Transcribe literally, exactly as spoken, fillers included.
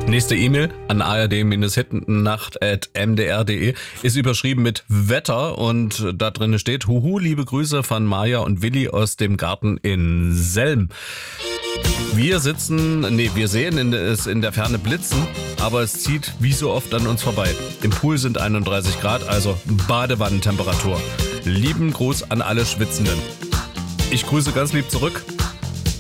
Nächste E-Mail an a r d hintennacht at m d r punkt d e ist überschrieben mit Wetter und da drin steht: Huhu, liebe Grüße von Maja und Willi aus dem Garten in Selm. Wir sitzen, nee, wir sehen es in der Ferne blitzen, aber es zieht wie so oft an uns vorbei. Im Pool sind einunddreißig Grad, also Badewannentemperatur. Lieben Gruß an alle Schwitzenden. Ich grüße ganz lieb zurück.